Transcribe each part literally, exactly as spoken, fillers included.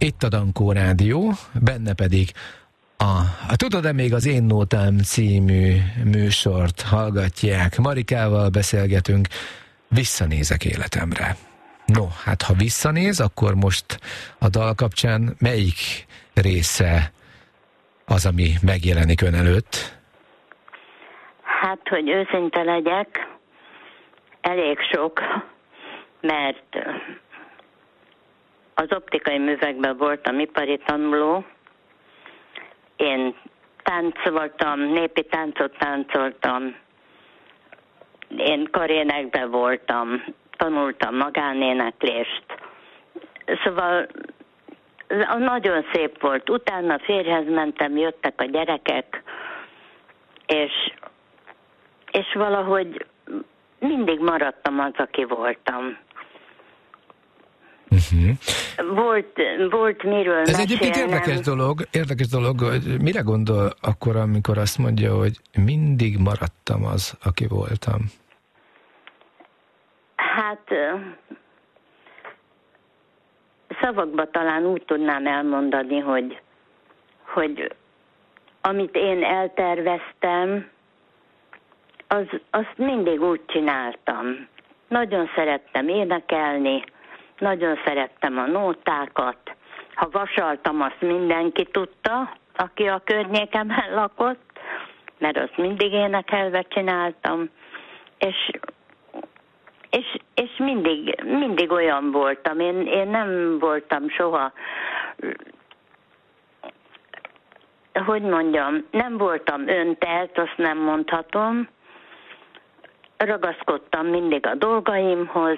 Itt a Dankó Rádió, benne pedig a, a Tudod-e még az Én Nótám című műsort hallgatják. Marikával beszélgetünk, visszanézek életemre. No, hát ha visszanéz, akkor most a dal kapcsán melyik része az, ami megjelenik ön előtt? Hát, hogy őszinte legyek, elég sok, mert az optikai művekben voltam ipari tanuló, én táncoltam, népi táncot táncoltam, én karénekben voltam, tanultam magánéneklést, szóval nagyon szép volt. Utána férjhez mentem, jöttek a gyerekek, és, és valahogy mindig maradtam az, aki voltam. Uh-huh. Volt, volt miről Ez mesélnem. egyébként érdekes dolog, érdekes dolog, hogy mire gondol akkor, amikor azt mondja, hogy mindig maradtam az, aki voltam? Hát szavakba talán úgy tudnám elmondani, hogy, hogy amit én elterveztem, az, azt mindig úgy csináltam. Nagyon szerettem énekelni, nagyon szerettem a nótákat. Ha vasaltam, azt mindenki tudta, aki a környékemen lakott, mert azt mindig énekelve csináltam. És, és, és mindig, mindig olyan voltam. Én, én nem voltam soha, hogy mondjam, nem voltam öntelt, azt nem mondhatom. Ragaszkodtam mindig a dolgaimhoz.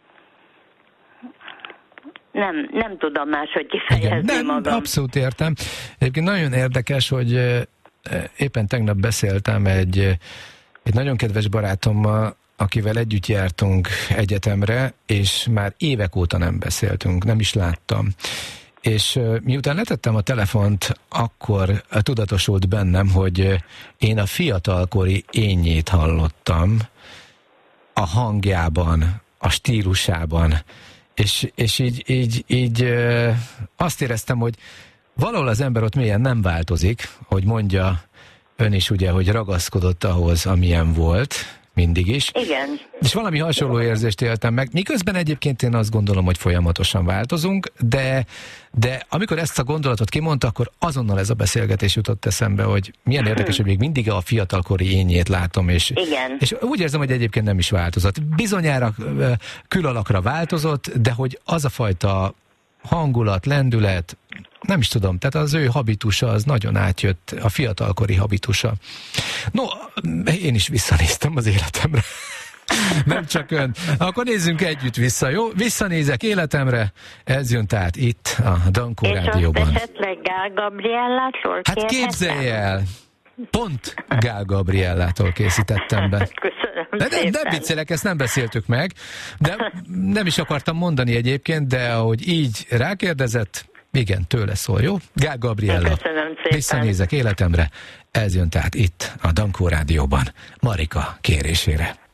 Nem, nem tudom máshogy kifejezni Igen, magam. Abszolút értem. Egyébként nagyon érdekes, hogy éppen tegnap beszéltem egy, egy nagyon kedves barátommal, akivel együtt jártunk egyetemre, és már évek óta nem beszéltünk, nem is láttam. És miután letettem a telefont, akkor tudatosult bennem, hogy én a fiatalkori énjét hallottam a hangjában, a stílusában, és, és így, így, így azt éreztem, hogy valahol az ember ott mélyen nem változik, hogy mondja ön is ugye, hogy ragaszkodott ahhoz, amilyen volt, mindig is. Igen. És valami hasonló érzést éltem meg, miközben egyébként én azt gondolom, hogy folyamatosan változunk, de, de amikor ezt a gondolatot kimondta, akkor azonnal ez a beszélgetés jutott eszembe, hogy milyen érdekes, hogy még mindig a fiatalkori énjét látom, és, Igen. és úgy érzem, hogy egyébként nem is változott. Bizonyára külalakra változott, de hogy az a fajta hangulat, lendület, nem is tudom, tehát az ő habitusa az nagyon átjött, a fiatalkori habitusa. No, én is visszanéztem az életemre. Nem csak ön. Akkor nézzünk együtt vissza, jó? Visszanézek életemre, ez jön tehát itt a Dankó Rádióban. És azt esetleg Gál Gabriellától Hát képzelj el! Pont Gál Gabriellától készítettem be. Köszönöm de, de, de viccelek, ezt nem beszéltük meg, de nem is akartam mondani egyébként, de ahogy így rákérdezett, igen, tőle szól, jó? Gál Gabriella. Köszönöm szépen. Visszanézek életemre, ez jön tehát itt a Dankó Rádióban, Marika kérésére.